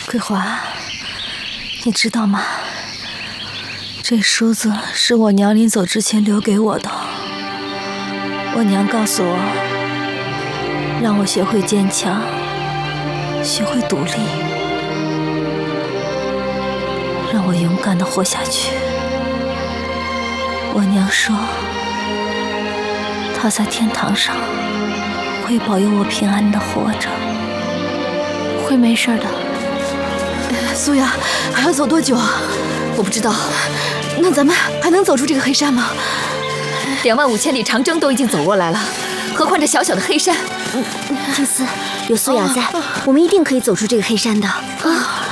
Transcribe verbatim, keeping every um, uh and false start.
桂华，你知道吗？这梳子是我娘临走之前留给我的。我娘告诉我，让我学会坚强，学会独立，让我勇敢地活下去。我娘说，她在天堂上会保佑我平安地活着，会没事的。 苏雅，还要走多久啊？ 我不知道。 那咱们还能走出这个黑山吗？ 两万五千里长征都已经走过来了，何况这小小的黑山？ 祭司，有苏雅在，我们一定可以走出这个黑山的。啊！